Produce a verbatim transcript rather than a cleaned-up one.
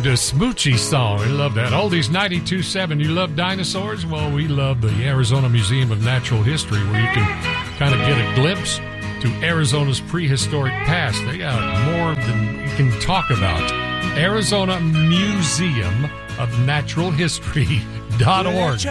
the Smoochie song. We love that. Oldies ninety-two point seven. You love dinosaurs? Well, we love the Arizona Museum of Natural History, where you can kind of get a glimpse to Arizona's prehistoric past. They got more than you can talk about. Arizona Museum of Natural History dot org.